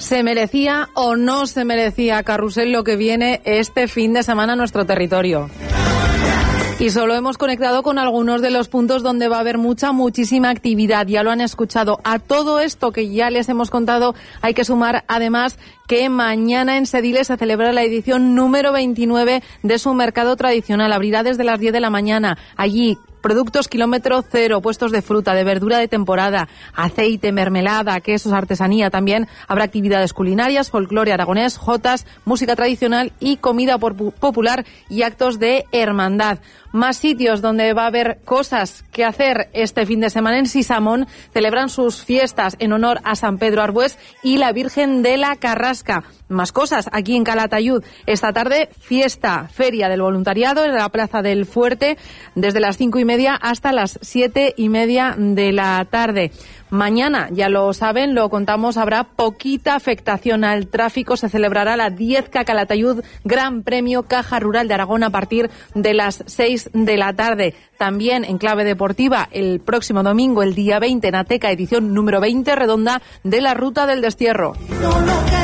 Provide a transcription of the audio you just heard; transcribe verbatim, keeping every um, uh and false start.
¿Se merecía o no se merecía Carrusel lo que viene este fin de semana a nuestro territorio? Y solo hemos conectado con algunos de los puntos donde va a haber mucha, muchísima actividad. Ya lo han escuchado. A todo esto que ya les hemos contado hay que sumar además que mañana en Sediles se celebra la edición número veintinueve de su mercado tradicional. Abrirá desde las diez de la mañana. Allí, productos kilómetro cero, puestos de fruta, de verdura de temporada, aceite, mermelada, quesos, artesanía. También habrá actividades culinarias, folclore aragonés, jotas, música tradicional y comida popular y actos de hermandad. Más sitios donde va a haber cosas que hacer este fin de semana. En Sisamón celebran sus fiestas en honor a San Pedro Arbués y la Virgen de la Carrasca. Más cosas aquí en Calatayud. Esta tarde, fiesta, feria del voluntariado en la Plaza del Fuerte, desde las cinco y media hasta las siete y media de la tarde. Mañana, ya lo saben, lo contamos, habrá poquita afectación al tráfico. Se celebrará la diez K Calatayud Gran Premio Caja Rural de Aragón a partir de las seis de la tarde. También en clave deportiva, el próximo domingo, el día veinte, en Ateca, edición número veinte redonda de la Ruta del Destierro.